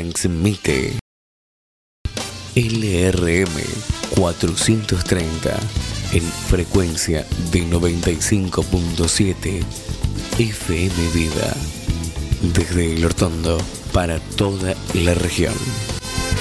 Transmite LRM 430 en frecuencia de 95.7 FM Vida, desde El Hortondo para toda la región.